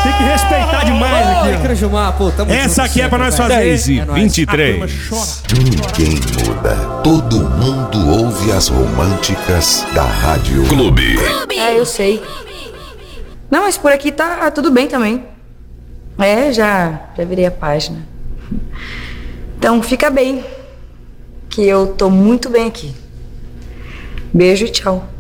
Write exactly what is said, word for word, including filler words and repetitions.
Tem que respeitar demais aqui. Oi, Crujumar, pô, tamo Essa aqui é pra nós fazer. dez e vinte e três. Ninguém muda. Todo mundo ouve as românticas da Rádio Clube. É, eu sei. Não, mas por aqui tá tudo bem também. É, já, já virei a página. Então, fica bem. Que eu tô muito bem aqui. Beijo e tchau.